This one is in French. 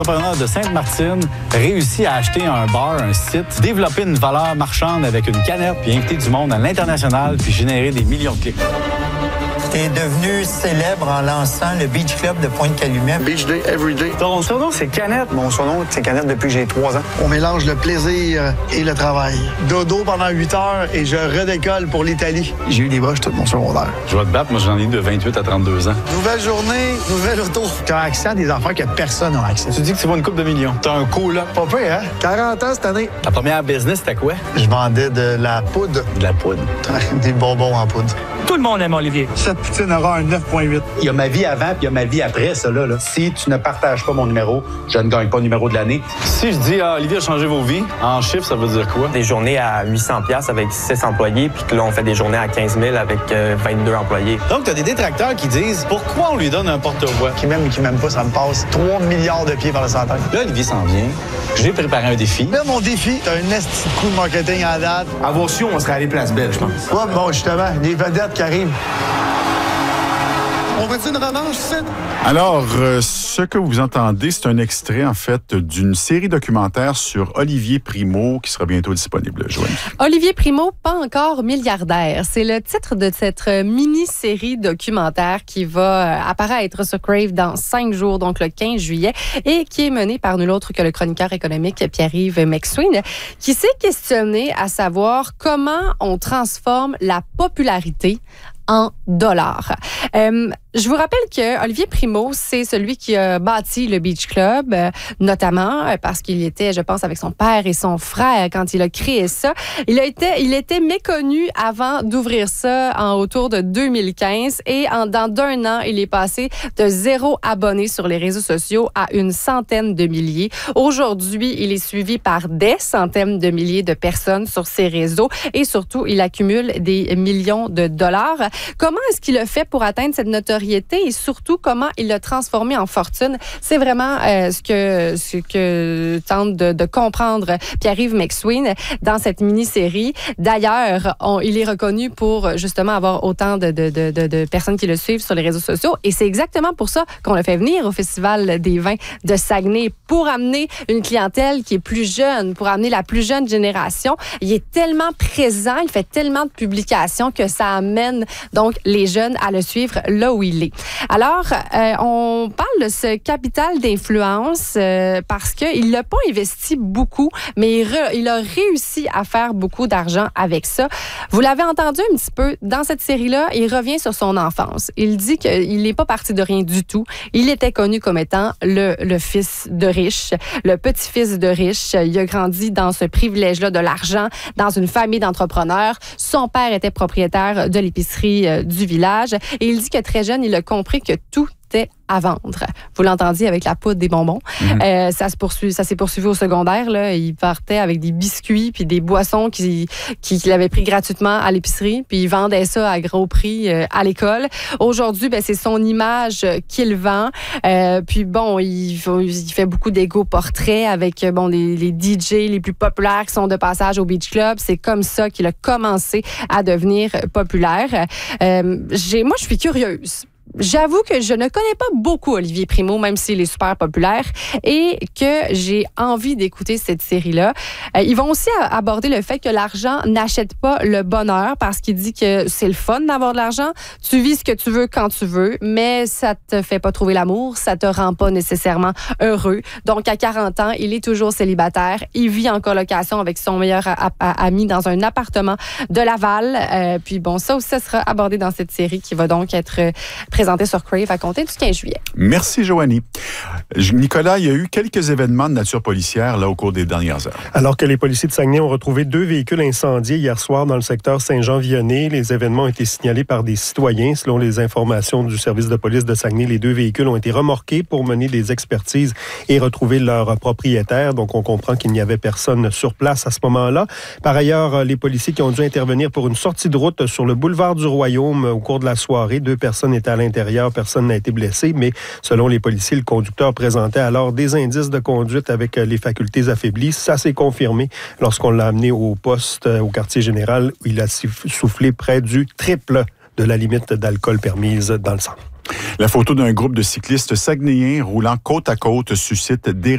L'entrepreneur de Sainte-Martine réussit à acheter un bar, un site, développer une valeur marchande avec une canette, puis inviter du monde à l'international, puis générer des millions de clics. T'es devenu célèbre en lançant le Beach Club de Pointe-Calumet. Beach Day, every day. Ton surnom, c'est Canette. Mon surnom, c'est Canette depuis que j'ai 3 ans. On mélange le plaisir et le travail. Dodo pendant 8 heures et je redécolle pour l'Italie. J'ai eu des broches tout mon secondaire. Je vais te battre, moi j'en ai eu de 28 à 32 ans. Nouvelle journée, nouvelle auto. T'as accès à des affaires que personne n'a accès. Tu dis que tu vaux une coupe de millions. T'as un coloc. Pas pire, hein? 40 ans cette année. Ta première business, c'était quoi? Je vendais de la poudre. De la poudre. Des bonbons en poudre. Tout le monde aime Olivier. Cette poutine aura un 9.8. Il y a ma vie avant puis il y a ma vie après, ça là. Si tu ne partages pas mon numéro, je ne gagne pas le numéro de l'année. Si je dis Olivier a changé vos vies, en chiffres, ça veut dire quoi? Des journées à 800$ avec 6 employés, puis que là, on fait des journées à 15 000 avec 22 employés. Donc, t'as des détracteurs qui disent pourquoi on lui donne un porte-voix? Qui m'aime ou qui m'aime pas, ça me passe 3 milliards de pieds par le centaine. Là, Olivier s'en vient. J'ai préparé un défi. Là, mon défi, t'as un esti de coup de marketing à date. Avoir su, on serait allé place belle, je pense. Ouais, bon, justement, les vedettes qui arrivent. On veut-tu une revanche, c'est? Alors, ce que vous entendez, c'est un extrait, en fait, d'une série documentaire sur Olivier Primo qui sera bientôt disponible, Joanie. Olivier Primo, pas encore milliardaire. C'est le titre de cette mini-série documentaire qui va apparaître sur Crave dans 5 jours, donc le 15 juillet, et qui est menée par nul autre que le chroniqueur économique Pierre-Yves McSween, qui s'est questionné à savoir comment on transforme la popularité en dollars. Je vous rappelle que Olivier Primo, c'est celui qui a bâti le Beach Club, notamment parce qu'il était, je pense, avec son père et son frère quand il a créé ça. Il était méconnu avant d'ouvrir ça autour de 2015 et dans d'un an, il est passé de 0 abonnés sur les réseaux sociaux à une centaine de milliers. Aujourd'hui, il est suivi par des centaines de milliers de personnes sur ses réseaux et surtout, il accumule des millions de dollars. Comment est-ce qu'il a fait pour atteindre cette notoriété et surtout comment il l'a transformé en fortune? C'est vraiment ce que tente de comprendre Pierre-Yves McSween dans cette mini-série. D'ailleurs, il est reconnu pour justement avoir autant de personnes qui le suivent sur les réseaux sociaux et c'est exactement pour ça qu'on l'a fait venir au Festival des vins de Saguenay pour amener une clientèle qui est plus jeune, pour amener la plus jeune génération. Il est tellement présent, il fait tellement de publications que ça amène donc les jeunes à le suivre là où il est. Alors, on parle de ce capital d'influence parce qu'il n'a pas investi beaucoup, mais il a réussi à faire beaucoup d'argent avec ça. Vous l'avez entendu un petit peu dans cette série-là, il revient sur son enfance. Il dit qu'il n'est pas parti de rien du tout. Il était connu comme étant le fils de riche, le petit-fils de riche. Il a grandi dans ce privilège-là de l'argent, dans une famille d'entrepreneurs. Son père était propriétaire de l'épicerie du village et il dit que très jeune, il a compris que tout était à vendre. Vous l'entendiez avec la poudre des bonbons. Ça s'est poursuivi au secondaire. Là. Il partait avec des biscuits puis des boissons qu'il avait pris gratuitement à l'épicerie, puis il vendait ça à gros prix à l'école. Aujourd'hui, c'est son image qu'il vend. Puis bon, il fait beaucoup d'égo-portraits avec les DJ les plus populaires qui sont de passage au Beach Club. C'est comme ça qu'il a commencé à devenir populaire. Moi, je suis curieuse. J'avoue que je ne connais pas beaucoup Olivier Primo, même s'il est super populaire, et que j'ai envie d'écouter cette série-là. Ils vont aussi aborder le fait que l'argent n'achète pas le bonheur, parce qu'il dit que c'est le fun d'avoir de l'argent. Tu vis ce que tu veux quand tu veux, mais ça te fait pas trouver l'amour, ça te rend pas nécessairement heureux. Donc, à 40 ans, il est toujours célibataire. Il vit en colocation avec son meilleur ami dans un appartement de Laval. Puis bon, ça aussi, ça sera abordé dans cette série qui va donc être présenté sur Crave à compter du 15 juillet. Merci, Joanie. Nicolas, il y a eu quelques événements de nature policière là, au cours des dernières heures. Alors que les policiers de Saguenay ont retrouvé 2 véhicules incendiés hier soir dans le secteur Saint-Jean-Vianney, les événements ont été signalés par des citoyens. Selon les informations du service de police de Saguenay, les 2 véhicules ont été remorqués pour mener des expertises et retrouver leur propriétaire. Donc, on comprend qu'il n'y avait personne sur place à ce moment-là. Par ailleurs, les policiers qui ont dû intervenir pour une sortie de route sur le boulevard du Royaume au cours de la soirée, 2 personnes étaient à l'intérieur, personne n'a été blessé, mais selon les policiers, le conducteur présentait alors des indices de conduite avec les facultés affaiblies. Ça s'est confirmé lorsqu'on l'a amené au poste, au quartier général, où il a soufflé près du triple de la limite d'alcool permise dans le sang. La photo d'un groupe de cyclistes saguenayens roulant côte à côte suscite des